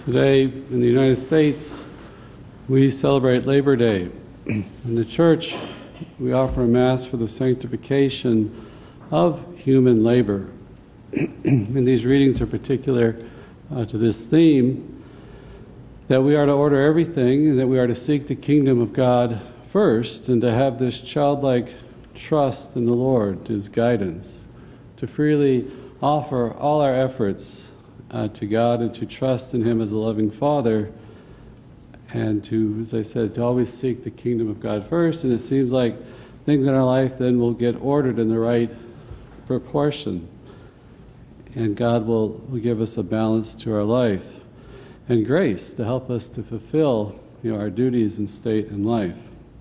Today in the United States, we celebrate Labor Day. In the church, we offer a Mass for the sanctification of human labor. And these readings are particular to this theme, that we are to order everything and that we are to seek the kingdom of God first and to have this childlike trust in the Lord, His guidance, to freely offer all our efforts to God and to trust in Him as a loving Father, and to, as I said, to always seek the kingdom of God first. And it seems like things in our life then will get ordered in the right proportion, and God will give us a balance to our life and grace to help us to fulfill our duties and state in life.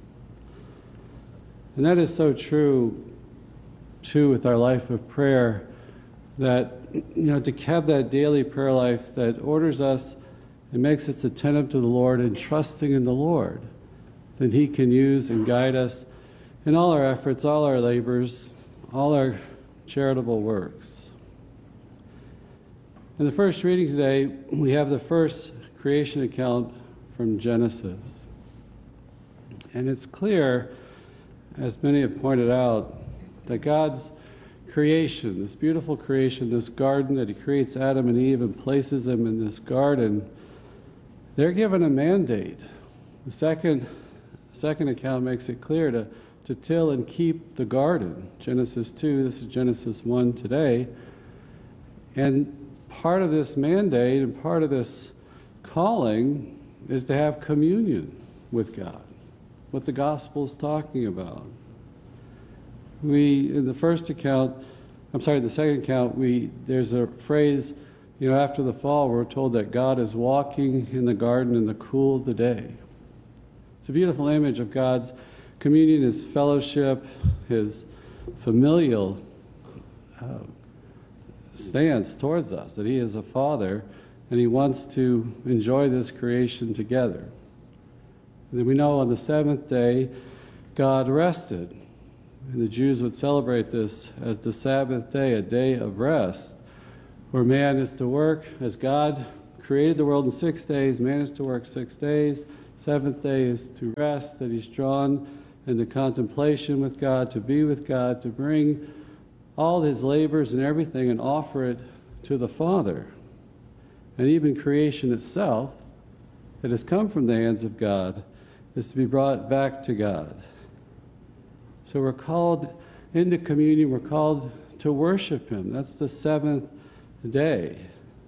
And that is so true too with our life of prayer, that to have that daily prayer life that orders us and makes us attentive to the Lord and trusting in the Lord, that He can use and guide us in all our efforts, all our labors, all our charitable works. In the first reading today, we have the first creation account from Genesis. And it's clear, as many have pointed out, that God's creation, this beautiful creation, this garden that He creates Adam and Eve and places them in this garden, they're given a mandate. The second account makes it clear to till and keep the garden. Genesis 2, this is Genesis 1 today. And part of this mandate and part of this calling is to have communion with God, what the gospel is talking about. In the second account, there's a phrase, after the fall, we're told that God is walking in the garden in the cool of the day. It's a beautiful image of God's communion, His fellowship, His familial stance towards us, that He is a Father and He wants to enjoy this creation together. And then we know on the seventh day, God rested. And the Jews would celebrate this as the Sabbath day, a day of rest, where man is to work. As God created the world in 6 days, man is to work 6 days. Seventh day is to rest, that he's drawn into contemplation with God, to be with God, to bring all his labors and everything and offer it to the Father. And even creation itself, that has come from the hands of God, is to be brought back to God. So we're called into communion, we're called to worship Him. That's the seventh day.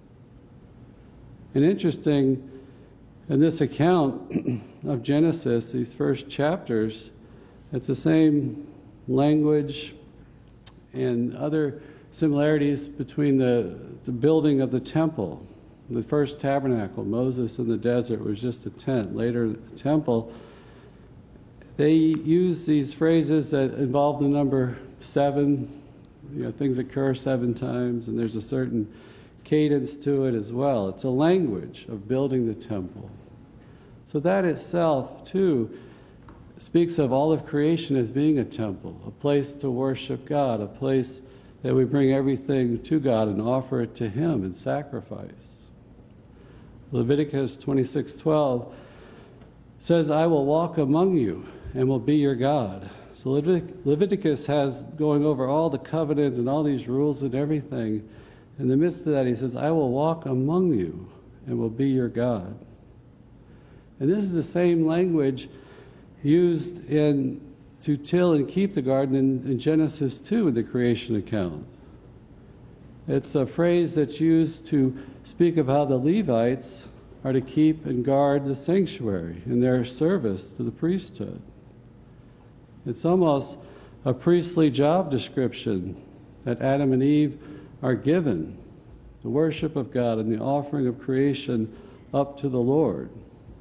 And interesting, in this account of Genesis, these first chapters, it's the same language and other similarities between the building of the temple. The first tabernacle, Moses in the desert, was just a tent. Later, the temple. They use these phrases that involve the number 7. Things occur 7 times, and there's a certain cadence to it as well. It's a language of building the temple. So that itself, too, speaks of all of creation as being a temple, a place to worship God, a place that we bring everything to God and offer it to Him in sacrifice. Leviticus 26:12 says, "I will walk among you and will be your God." So Leviticus has going over all the covenant and all these rules and everything. In the midst of that, he says, "I will walk among you and will be your God." And this is the same language used to till and keep the garden in Genesis 2 in the creation account. It's a phrase that's used to speak of how the Levites are to keep and guard the sanctuary in their service to the priesthood. It's almost a priestly job description that Adam and Eve are given, the worship of God and the offering of creation up to the Lord.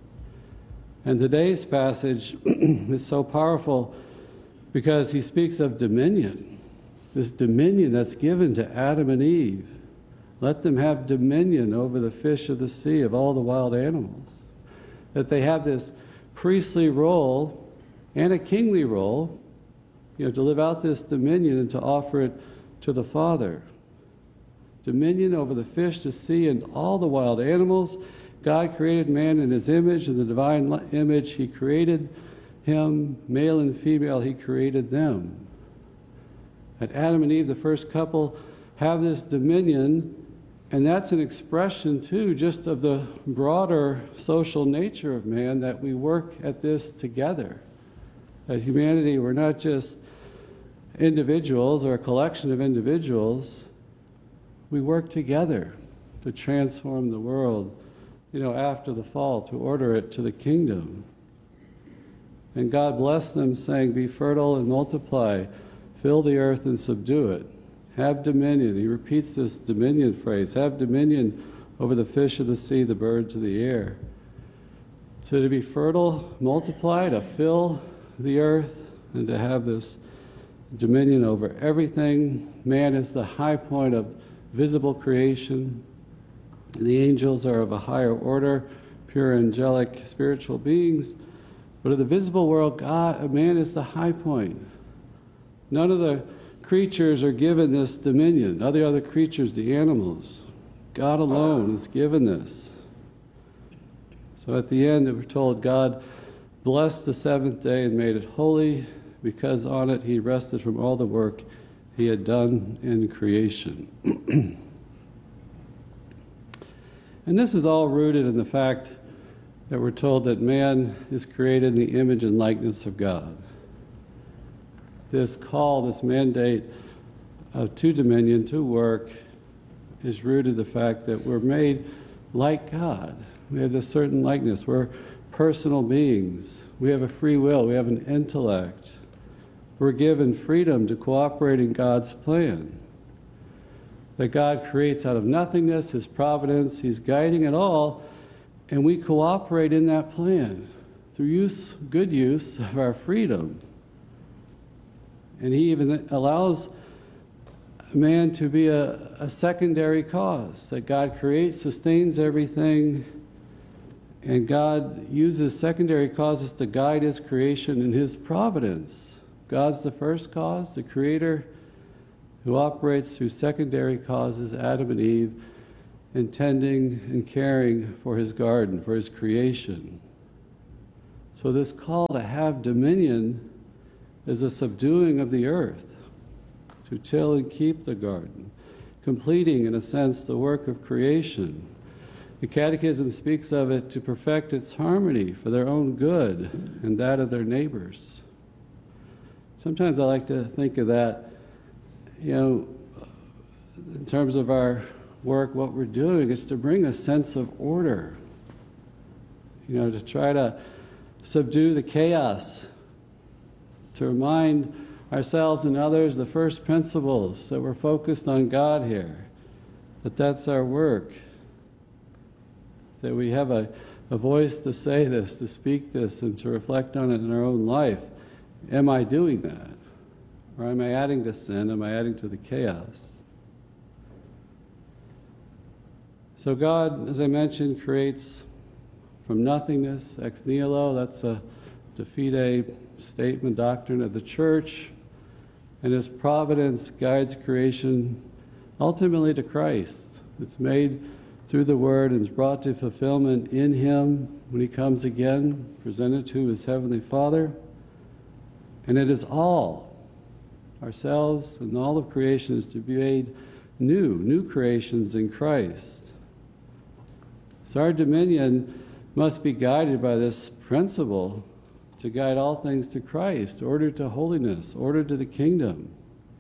And today's passage is so powerful because he speaks of dominion, this dominion that's given to Adam and Eve. Let them have dominion over the fish of the sea, of all the wild animals. That they have this priestly role and a kingly role, to live out this dominion and to offer it to the Father. Dominion over the fish, the sea, and all the wild animals. God created man in his image, in the divine image he created him, male and female he created them. At Adam and Eve, the first couple, have this dominion, and that's an expression too just of the broader social nature of man, that we work at this together. At humanity, we're not just individuals or a collection of individuals, we work together to transform the world, after the fall, to order it to the kingdom. And God blessed them, saying, "Be fertile and multiply, fill the earth and subdue it. Have dominion." He repeats this dominion phrase, have dominion over the fish of the sea, the birds of the air. So to be fertile, multiply, to fill the earth, and to have this dominion over everything. Man is the high point of visible creation. The angels are of a higher order, pure angelic spiritual beings. But of the visible world, man is the high point. None of the creatures are given this dominion. Other creatures, the animals. God alone is given this. So at the end, we're told God blessed the seventh day and made it holy, because on it he rested from all the work he had done in creation. And this is all rooted in the fact that we're told that man is created in the image and likeness of God. This call, this mandate to dominion, to work, is rooted in the fact that we're made like God. We have this certain likeness. We're personal beings. We have a free will. We have an intellect. We're given freedom to cooperate in God's plan. That God creates out of nothingness, His providence, He's guiding it all, and we cooperate in that plan through good use of our freedom. And He even allows man to be a secondary cause, that God creates, sustains everything, and God uses secondary causes to guide His creation in His providence. God's the first cause, the Creator, who operates through secondary causes, Adam and Eve, intending and caring for His garden, for His creation. So this call to have dominion is a subduing of the earth, to till and keep the garden, completing, in a sense, the work of creation. The Catechism speaks of it to perfect its harmony for their own good and that of their neighbors. Sometimes I like to think of that, in terms of our work, what we're doing is to bring a sense of order, to try to subdue the chaos, to remind ourselves and others the first principles, that we're focused on God here, that's our work, that we have a voice to say this, to speak this, and to reflect on it in our own life. Am I doing that? Or am I adding to sin? Am I adding to the chaos? So God, as I mentioned, creates from nothingness, ex nihilo. That's a de fide statement, doctrine of the Church. And His providence guides creation ultimately to Christ. It's made through the Word and is brought to fulfillment in Him when He comes again, presented to His Heavenly Father. And it is all, ourselves and all of creation, is to be made new creations in Christ. So our dominion must be guided by this principle to guide all things to Christ, order to holiness, order to the kingdom.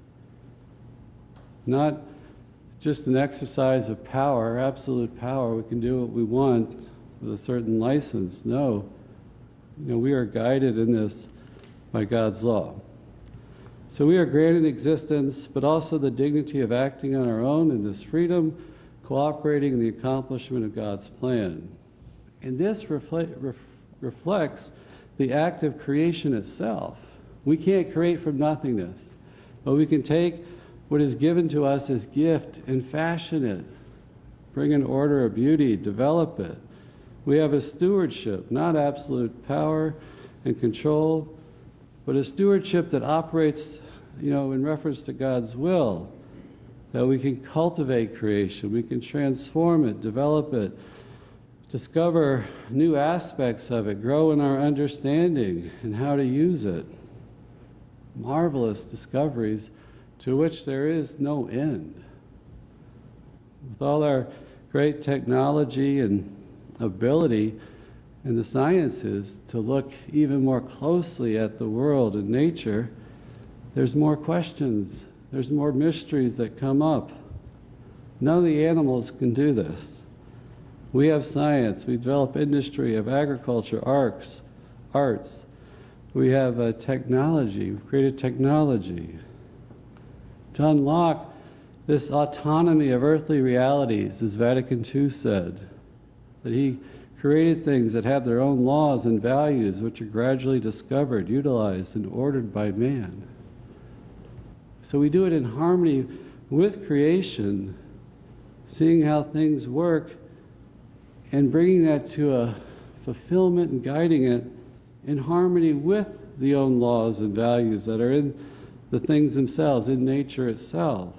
Not just an exercise of power, absolute power. We can do what we want with a certain license. No, we are guided in this by God's law. So we are granted existence, but also the dignity of acting on our own in this freedom, cooperating in the accomplishment of God's plan. And this reflects the act of creation itself. We can't create from nothingness, but we can take what is given to us as gift and fashion it, bring an order of beauty, develop it. We have a stewardship, not absolute power and control, but a stewardship that operates, in reference to God's will, that we can cultivate creation, we can transform it, develop it, discover new aspects of it, grow in our understanding and how to use it. Marvelous discoveries to which there is no end. With all our great technology and ability in the sciences to look even more closely at the world and nature, there's more questions, there's more mysteries that come up. None of the animals can do this. We have science, we develop industry of agriculture, arts. We have technology, we've created technology. To unlock this autonomy of earthly realities, as Vatican II said, that he created things that have their own laws and values which are gradually discovered, utilized, and ordered by man. So we do it in harmony with creation, seeing how things work and bringing that to a fulfillment and guiding it in harmony with the own laws and values that are in the things themselves, in nature itself.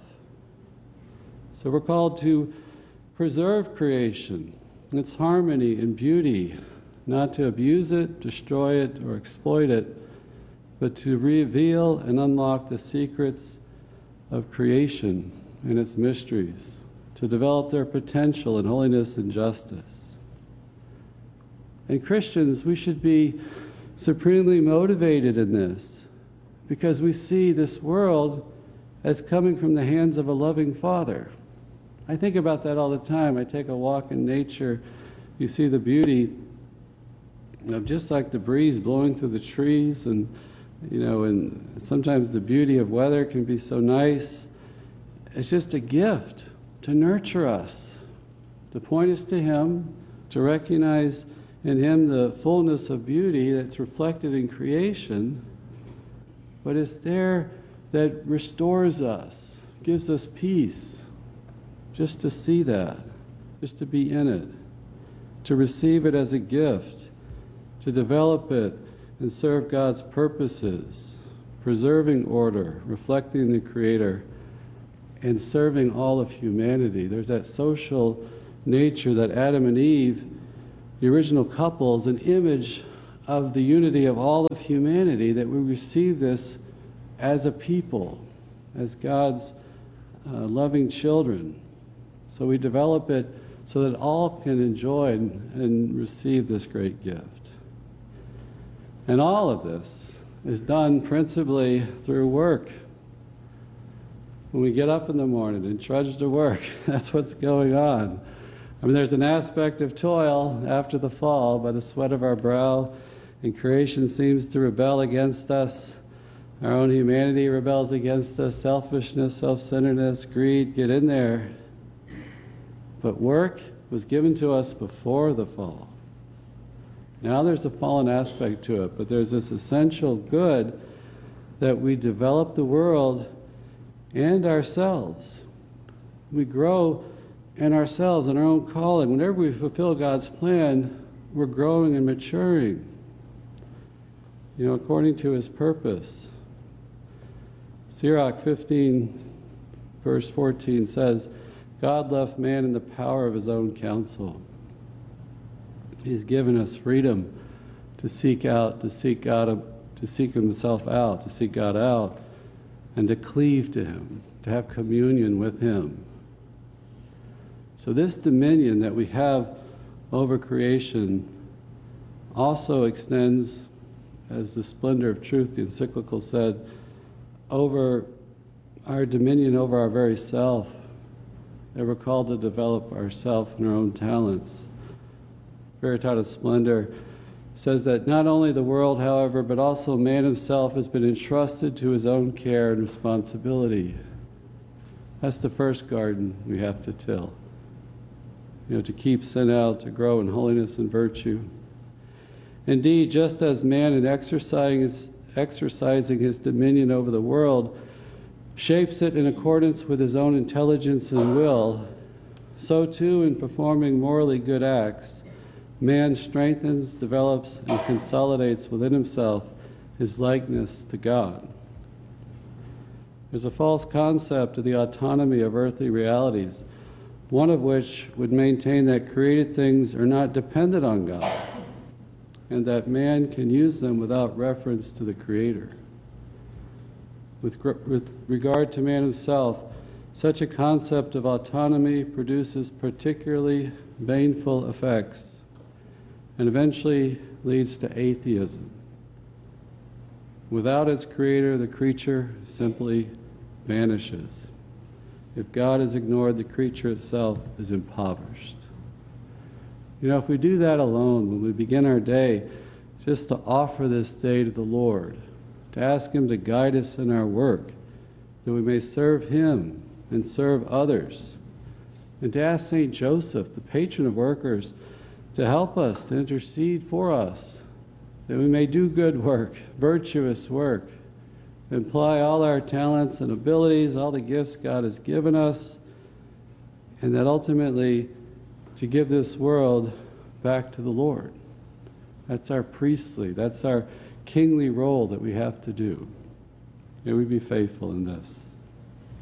So we're called to preserve creation, its harmony and beauty, not to abuse it, destroy it, or exploit it, but to reveal and unlock the secrets of creation and its mysteries, to develop their potential in holiness and justice. And Christians, we should be supremely motivated in this, because we see this world as coming from the hands of a loving Father. I think about that all the time. I take a walk in nature, you see the beauty of just like the breeze blowing through the trees, and and sometimes the beauty of weather can be so nice. It's just a gift to nurture us, to point us to Him, to recognize in Him the fullness of beauty that's reflected in creation, but it's there that restores us, gives us peace, just to see that, just to be in it, to receive it as a gift, to develop it and serve God's purposes, preserving order, reflecting the Creator, and serving all of humanity. There's that social nature that Adam and Eve, the original couple, is an image of the unity of all of humanity, that we receive this as a people, as God's loving children. So we develop it so that all can enjoy and receive this great gift. And all of this is done principally through work. When we get up in the morning and trudge to work, that's what's going on. I mean, there's an aspect of toil after the fall by the sweat of our brow, and creation seems to rebel against us. Our own humanity rebels against us, selfishness, self-centeredness, greed, get in there. But work was given to us before the fall. Now there's a fallen aspect to it, but there's this essential good that we develop the world and ourselves. We grow in ourselves, in our own calling. Whenever we fulfill God's plan, we're growing and maturing, according to His purpose. Sirach 15, verse 14 says, God left man in the power of his own counsel. He's given us freedom to seek out, to seek God, to seek Himself out, to seek God out, and to cleave to Him, to have communion with Him. So this dominion that we have over creation also extends, as the Splendor of Truth, the encyclical said, over our dominion over our very self, that we're called to develop ourself and our own talents. Veritatis Splendor says that not only the world, however, but also man himself has been entrusted to his own care and responsibility. That's the first garden we have to till. To keep sin out, to grow in holiness and virtue. Indeed, just as man in exercising his dominion over the world shapes it in accordance with his own intelligence and will, so too in performing morally good acts, man strengthens, develops, and consolidates within himself his likeness to God. There's a false concept of the autonomy of earthly realities. one of which would maintain that created things are not dependent on God, and that man can use them without reference to the Creator. With regard to man himself, such a concept of autonomy produces particularly baneful effects and eventually leads to atheism. Without its creator, the creature simply vanishes. If God is ignored, the creature itself is impoverished. You know, if we do that alone, when we begin our day, just to offer this day to the Lord, to ask Him to guide us in our work, that we may serve Him and serve others, and to ask St. Joseph, the patron of workers, to help us, to intercede for us, that we may do good work, virtuous work, apply all our talents and abilities, all the gifts God has given us, and that ultimately to give this world back to the Lord. That's our priestly, that's our kingly role that we have to do. May we be faithful in this.